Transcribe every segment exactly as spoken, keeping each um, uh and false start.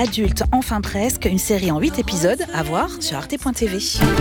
adulte, enfin presque, une série en huit épisodes à voir sur arte point t v.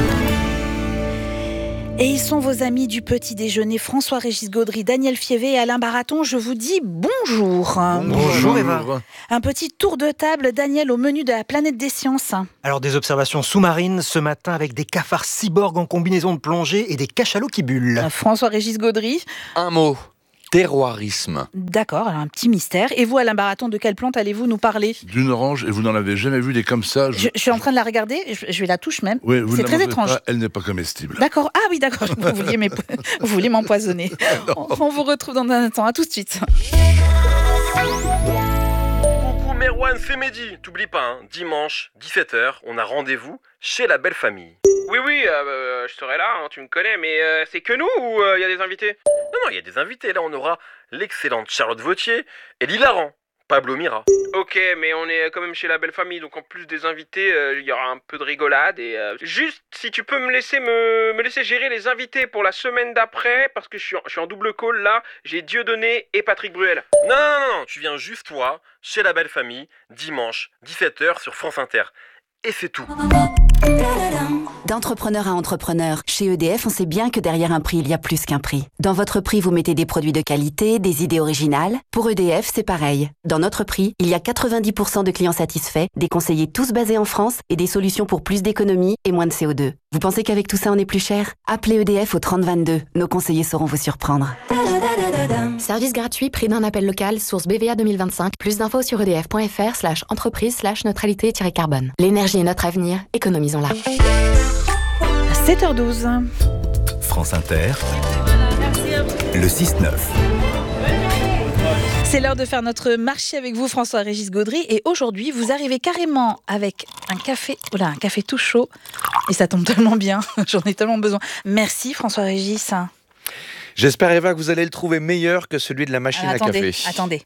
Et ils sont vos amis du petit déjeuner, François-Régis Gaudry, Daniel Fievé et Alain Baraton. Je vous dis bonjour. Bonjour Eva. Un petit tour de table, Daniel, au menu de la planète des sciences. Alors des observations sous-marines ce matin avec des cafards cyborgs en combinaison de plongée et des cachalots qui bullent. François-Régis Gaudry. Un mot. Terroirisme. D'accord, alors un petit mystère. Et vous, Alain Baraton, de quelle plante allez-vous nous parler? D'une orange, et vous n'en avez jamais vu des comme ça. Je, je, je suis en train de la regarder, je, je vais la touche même. Oui, vous c'est ne très la étrange. Pas, elle n'est pas comestible. D'accord, ah oui, d'accord, vous vouliez, m'ép... vous vouliez m'empoisonner. on, on vous retrouve dans un instant, à tout de suite. Coucou Merwan, c'est Mehdi. T'oublies pas, hein, dimanche, dix-sept heures, on a rendez-vous chez la belle famille. Oui, oui, euh, euh, je serai là, hein, tu me connais, mais euh, c'est que nous ou il euh, y a des invités? Non, non, il y a des invités. Là, on aura l'excellente Charlotte Vautier et l'hilarant Pablo Mira. Ok, mais on est quand même chez la belle famille, donc en plus des invités, il euh, y aura un peu de rigolade. Et euh, juste, si tu peux me laisser me, me laisser gérer les invités pour la semaine d'après, parce que je suis en, je suis en double call là, j'ai Dieudonné et Patrick Bruel. Non, non, non, non, tu viens juste toi, chez la belle famille, dimanche, dix-sept heures sur France Inter. Et c'est tout. D'entrepreneur à entrepreneur, chez E D F, on sait bien que derrière un prix, il y a plus qu'un prix. Dans votre prix, vous mettez des produits de qualité, des idées originales. Pour E D F, c'est pareil. Dans notre prix, il y a quatre-vingt-dix pour cent de clients satisfaits, des conseillers tous basés en France et des solutions pour plus d'économie et moins de C O deux. Vous pensez qu'avec tout ça, on est plus cher? Appelez E D F au trente vingt-deux. Nos conseillers sauront vous surprendre. Service gratuit, prix d'un appel local, source B V A deux mille vingt-cinq. Plus d'infos sur edf.fr slash entreprise slash neutralité-carbone. L'énergie est notre avenir, économisons-la. sept heures douze. France Inter, le six neuf. C'est l'heure de faire notre marché avec vous, François-Régis Gaudry. Et aujourd'hui, vous arrivez carrément avec un café, oh là, un café tout chaud. Et ça tombe tellement bien, j'en ai tellement besoin. Merci, François-Régis. J'espère, Eva, que vous allez le trouver meilleur que celui de la machine Alors, attendez, à café. Attendez.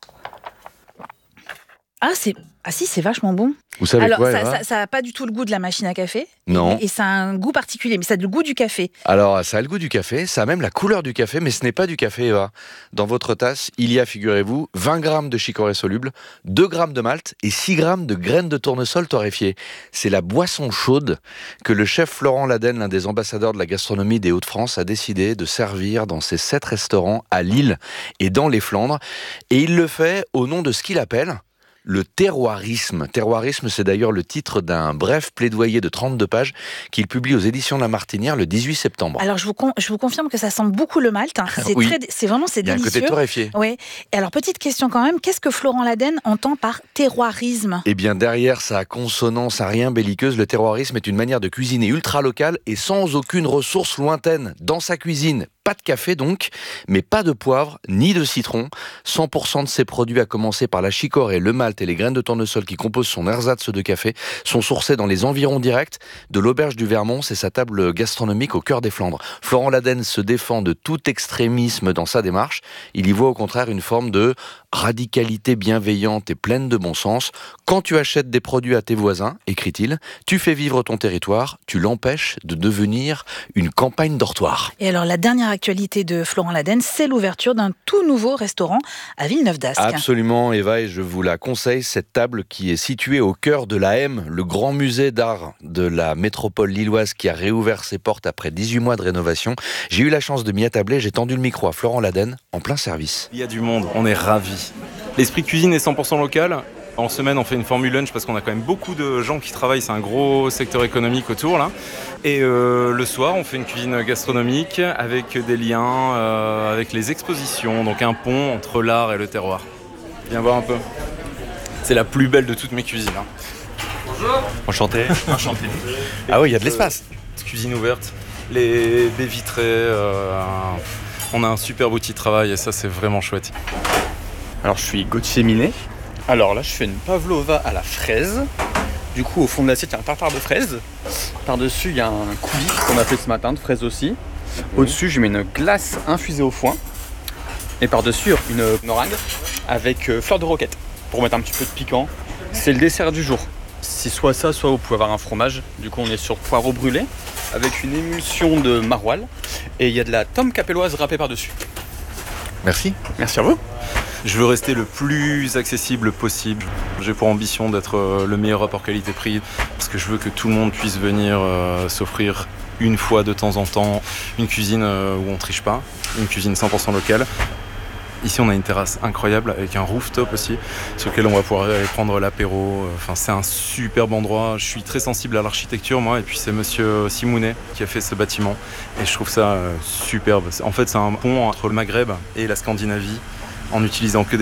Ah, c'est... ah si, c'est vachement bon. Vous savez Alors, quoi, ça, Eva ? ça, ça a pas du tout le goût de la machine à café. Non. Et, et ça a un goût particulier, mais ça a le goût du café. Alors, ça a le goût du café, ça a même la couleur du café, mais ce n'est pas du café, Eva. Dans votre tasse, il y a, figurez-vous, vingt grammes de chicorée soluble, deux grammes de malt et six grammes de graines de tournesol torréfiées. C'est la boisson chaude que le chef Florent Laden, l'un des ambassadeurs de la gastronomie des Hauts-de-France, a décidé de servir dans ses sept restaurants à Lille et dans les Flandres. Et il le fait au nom de ce qu'il appelle le terroirisme. Terroirisme, c'est d'ailleurs le titre d'un bref plaidoyer de trente-deux pages qu'il publie aux éditions de La Martinière le dix-huit septembre. Alors, je vous, con- je vous confirme que ça sent beaucoup le malt. Hein. C'est, oui. très, c'est vraiment c'est Il y a délicieux. un côté torréfié. Oui. Et alors, petite question quand même, qu'est-ce que Florent Laden entend par terroirisme ? Eh bien, derrière sa consonance à rien belliqueuse, le terroirisme est une manière de cuisiner ultra locale et sans aucune ressource lointaine. Dans sa cuisine, pas de café donc, mais pas de poivre, ni de citron. cent pour cent de ces produits, à commencer par la chicorée, le malt et les graines de tournesol qui composent son ersatz de café, sont sourcés dans les environs directs de l'auberge du Vermont. C'est sa table gastronomique au cœur des Flandres. Florent Laden se défend de tout extrémisme dans sa démarche. Il y voit au contraire une forme de radicalité bienveillante et pleine de bon sens. Quand tu achètes des produits à tes voisins, écrit-il, tu fais vivre ton territoire, tu l'empêches de devenir une campagne dortoir. Et alors, la dernière actualité de Florent Laden, c'est l'ouverture d'un tout nouveau restaurant à Villeneuve-d'Ascq. Absolument, Eva, et je vous la conseille, cette table qui est située au cœur de l'A M, le grand musée d'art de la métropole lilloise qui a réouvert ses portes après dix-huit mois de rénovation. J'ai eu la chance de m'y attabler, j'ai tendu le micro à Florent Laden en plein service. Il y a du monde, on est ravis. L'esprit cuisine est cent pour cent local. En semaine, on fait une formule lunch parce qu'on a quand même beaucoup de gens qui travaillent. C'est un gros secteur économique autour, là. Et euh, le soir, on fait une cuisine gastronomique avec des liens euh, avec les expositions. Donc un pont entre l'art et le terroir. Viens voir un peu. C'est la plus belle de toutes mes cuisines. Hein. Bonjour. Enchanté. Enchanté. Ah oui, il y a de l'espace. Cuisine ouverte, les baies vitrées. Euh, on a un super outil de travail et ça, c'est vraiment chouette. Alors, je suis Gauthier Minet. Alors là, je fais une pavlova à la fraise. Du coup, au fond de l'assiette, il y a un tartare de fraises. Par-dessus, il y a un coulis qu'on a fait ce matin, de fraises aussi. Au-dessus, je mets une glace infusée au foin. Et par-dessus, une meringue avec euh, fleur de roquette pour mettre un petit peu de piquant. C'est le dessert du jour. C'est soit ça, soit vous pouvez avoir un fromage. Du coup, on est sur poireau brûlé avec une émulsion de maroilles. Et il y a de la tome capelloise râpée par-dessus. Merci. Merci à vous. Je veux rester le plus accessible possible. J'ai pour ambition d'être le meilleur rapport qualité-prix parce que je veux que tout le monde puisse venir euh, s'offrir une fois de temps en temps une cuisine euh, où on triche pas, une cuisine cent pour cent locale. Ici, on a une terrasse incroyable avec un rooftop aussi, sur lequel on va pouvoir aller prendre l'apéro. Enfin, c'est un superbe endroit. Je suis très sensible à l'architecture, moi, et puis c'est monsieur Simounet qui a fait ce bâtiment. Et je trouve ça euh, superbe. En fait, c'est un pont entre le Maghreb et la Scandinavie, en utilisant que des